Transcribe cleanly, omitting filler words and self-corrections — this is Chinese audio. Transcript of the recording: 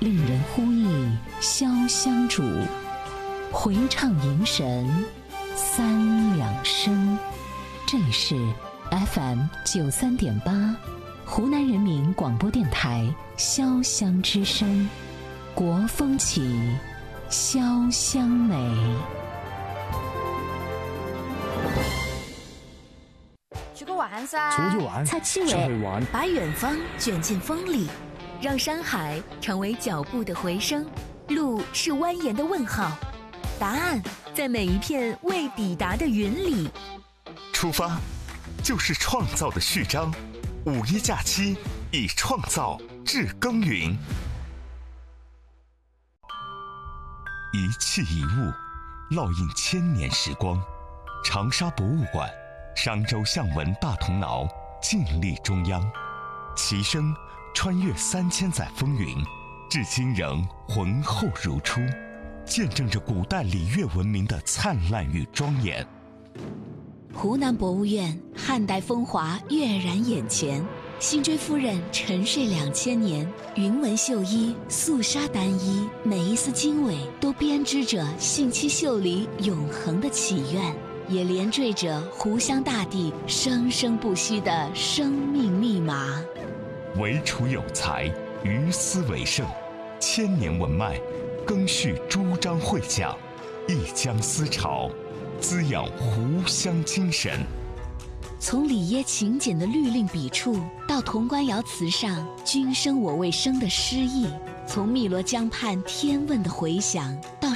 令人呼忆潇湘主，回唱迎神三两声。这里是 FM93.8 湖南人民广播电台潇湘之声，国风起，潇湘美。 出去玩噻！ 出去玩， 擦七尾， 把远方卷进风里，让山海成为脚步的回声，路是蜿蜒的问号，答案在每一片未抵达的云里。 出发，就是创造的序章。五一假期，以创造致耕耘。一器一物，烙印千年时光。长沙博物馆，商周象纹大铜挠，静立中央。其声穿越3000载风云，至今仍浑厚如初，见证着古代礼乐文明的灿烂与庄严。 湖南博物院汉代风华跃然眼前，辛追夫人沉睡2000年，云纹绣衣，素纱单衣，每一丝经纬都编织着信七绣里永恒的祈愿，也连缀着湖湘大地生生不息的生命密码。 惟楚有才，于斯为盛，千年文脉，更续诸章会讲，一江思潮，滋养湖湘精神。 从里耶勤俭的律令笔触，到潼关窑瓷上君生我未生的诗意，从汨罗江畔天问的回响，到